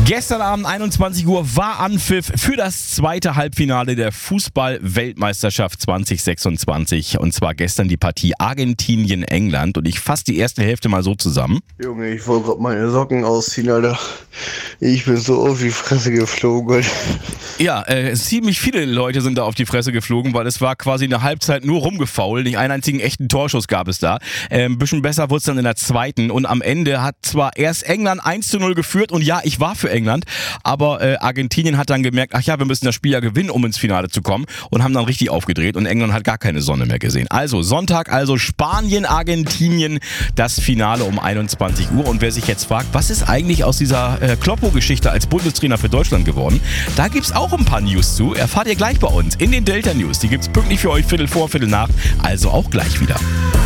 Gestern Abend 21 Uhr war Anpfiff für das zweite Halbfinale der Fußball-Weltmeisterschaft 2026. Und zwar gestern die Partie Argentinien-England. Und ich fasse die erste Hälfte mal so zusammen. Junge, ich wollte gerade meine Socken ausziehen, Alter. Ich bin so auf die Fresse geflogen. Ja, ziemlich viele Leute sind da auf die Fresse geflogen, weil es war quasi eine Halbzeit nur rumgefault. Nicht einen einzigen echten Torschuss gab es da. Ein bisschen besser wurde es dann in der zweiten. Und am Ende hat zwar erst England 1:0 geführt. Und ja, ich war für England. Aber Argentinien hat dann gemerkt, ach ja, wir müssen das Spiel ja gewinnen, um ins Finale zu kommen. Und haben dann richtig aufgedreht. Und England hat gar keine Sonne mehr gesehen. Also Sonntag, Spanien, Argentinien, das Finale um 21 Uhr. Und wer sich jetzt fragt, was ist eigentlich aus dieser Kloppo-Geschichte als Bundestrainer für Deutschland geworden? Da gibt's auch ein paar News zu. Erfahrt ihr gleich bei uns in den Delta News. Die gibt's pünktlich für euch Viertel vor, Viertel nach. Also auch gleich wieder.